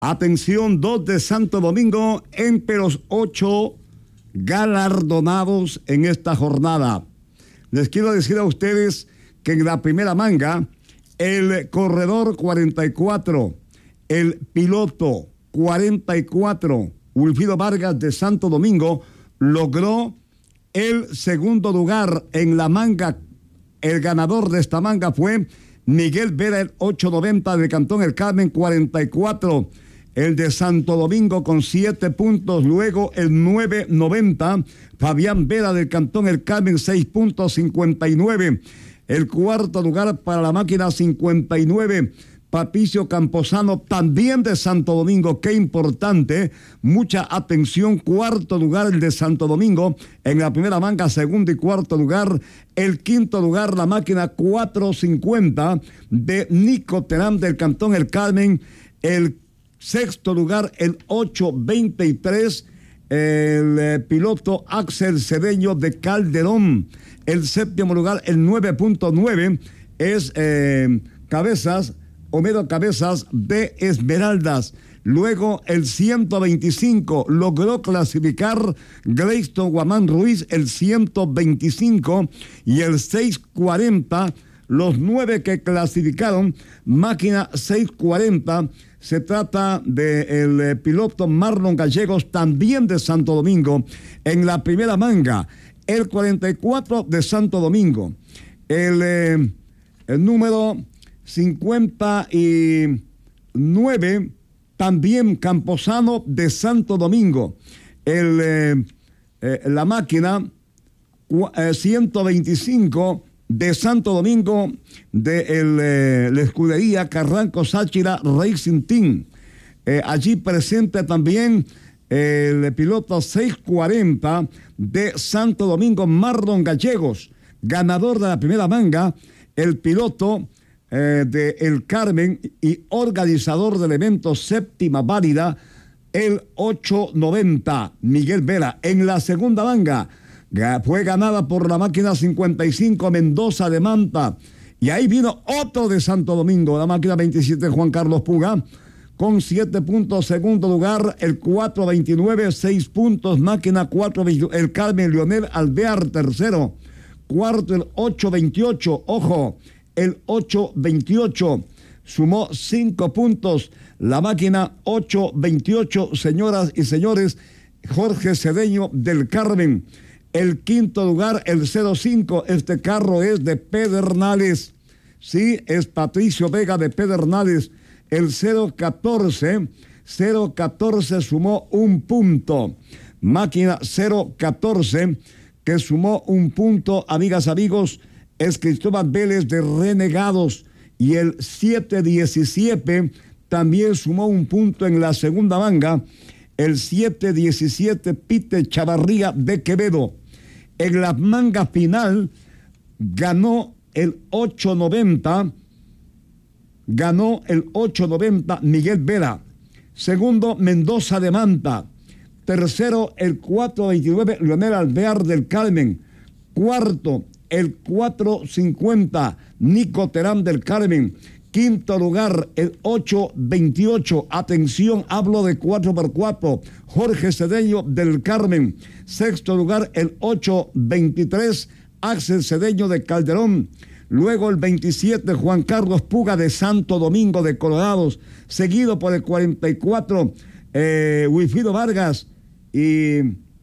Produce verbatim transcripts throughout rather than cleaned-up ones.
Atención, dos de Santo Domingo entre los ocho galardonados en esta jornada. Les quiero decir a ustedes que en la primera manga, el corredor cuarenta y cuatro, el piloto cuarenta y cuatro, Wilfrido Vargas de Santo Domingo, logró el segundo lugar en la manga. El ganador de esta manga fue Miguel Vera, el ocho noventa del Cantón El Carmen, cuarenta y cuatro. El de Santo Domingo con siete puntos. Luego el nueve noventa, Fabián Vera del Cantón El Carmen, seis puntos cincuenta y nueve. El cuarto lugar para la máquina cincuenta y nueve, Patricio Camposano, también de Santo Domingo. Qué importante, mucha atención. Cuarto lugar el de Santo Domingo en la primera manga, segundo y cuarto lugar. El quinto lugar, la máquina cuatrocientos cincuenta de Nico Terán del Cantón El Carmen. El sexto lugar, el ocho veintitrés, el eh, piloto Axel Cedeño de Calderón. El séptimo lugar, el nueve punto nueve, es eh, Cabezas, Homero Cabezas de Esmeraldas. Luego el ciento veinticinco logró clasificar Greyston Guamán Ruiz, el ciento veinticinco, y el seiscientos cuarenta, los nueve que clasificaron, máquina seiscientos cuarenta, se trata del eh, piloto Marlon Gallegos, también de Santo Domingo. En la primera manga, el cuarenta y cuatro de Santo Domingo, el, eh, el número cincuenta y nueve, también Camposano de Santo Domingo. El, eh, eh, la máquina eh, ciento veinticinco de Santo Domingo, de el, eh, la escudería Carranco Sáchira Racing Team. Eh, allí presente también eh, el piloto seiscientos cuarenta de Santo Domingo, Marlon Gallegos, ganador de la primera manga, el piloto eh, de El Carmen y organizador del evento Séptima Válida, el ocho noventa, Miguel Vera. En la segunda manga, fue ganada por la máquina cincuenta y cinco, Mendoza de Manta. Y ahí vino otro de Santo Domingo, la máquina veintisiete, Juan Carlos Puga, con siete puntos. Segundo lugar, el cuatro veintinueve, seis puntos, máquina cuatro veintinueve, el Carmen Leonel Alvear, tercero. Cuarto, el ocho veintiocho, ojo, el ocho veintiocho sumó cinco puntos. La máquina ocho veintiocho, señoras y señores, Jorge Cedeño del Carmen. El quinto lugar, el cero cinco, este carro es de Pedernales. Sí, es Patricio Vega de Pedernales. El cero catorce, cero catorce sumó un punto. Máquina cero catorce, que sumó un punto, amigas, amigos, es Cristóbal Vélez de Renegados. Y el siete diecisiete también sumó un punto en la segunda manga. El siete diecisiete, Pite Chavarría de Quevedo. En la manga final ganó el ocho noventa, ganó el ocho noventa Miguel Vera. Segundo, Mendoza de Manta. Tercero, el cuatro veintinueve, Leonel Alvear del Carmen. Cuarto, el cuatro cincuenta, Nico Terán del Carmen. Quinto lugar, el ocho veintiocho, atención, hablo de cuatro por cuatro, Jorge Cedeño del Carmen. Sexto lugar, el ocho veintitrés, Axel Cedeño de Calderón. Luego el veintisiete, Juan Carlos Puga de Santo Domingo de Colorados, seguido por el cuarenta y cuatro, eh, Wilfrido Vargas y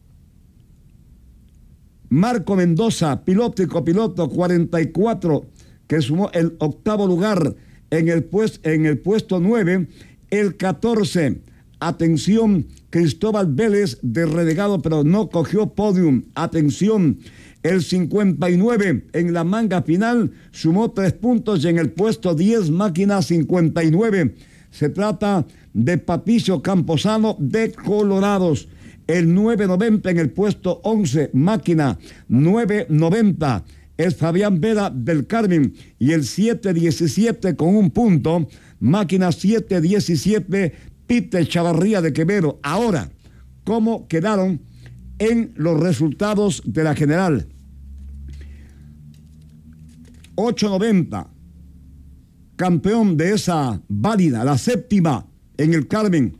Marco Mendoza, piloto y copiloto, cuarenta y cuatro, que sumó el octavo lugar. En el, pues, en el puesto nueve, el catorce, atención, Cristóbal Vélez de Renegado, pero no cogió podium. Atención, el cincuenta y nueve en la manga final sumó tres puntos, y en el puesto diez, máquina cincuenta y nueve. Se trata de Patricio Camposano de Colorados. El nueve noventa en el puesto once, máquina nueve noventa. Es Fabián Vera del Carmen, y el siete diecisiete con un punto, máquina siete diecisiete, Pite Chavarría de Quevedo. Ahora, ¿cómo quedaron en los resultados de la general? ocho noventa, campeón de esa válida, la séptima, en el Carmen.